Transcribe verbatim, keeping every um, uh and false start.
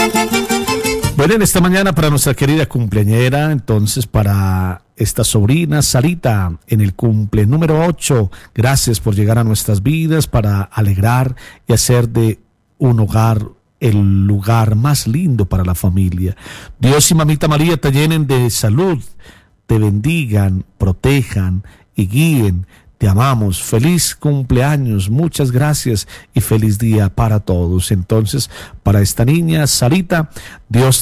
Bueno, en esta mañana para nuestra querida cumpleañera, entonces para esta sobrina Sarita en el cumple número ocho, gracias por llegar a nuestras vidas para alegrar y hacer de un hogar el lugar más lindo para la familia. Dios y Mamita María te llenen de salud, te bendigan, protejan y guíen. Te amamos, feliz cumpleaños, muchas gracias y feliz día para todos. Entonces, para esta niña, Sarita, Dios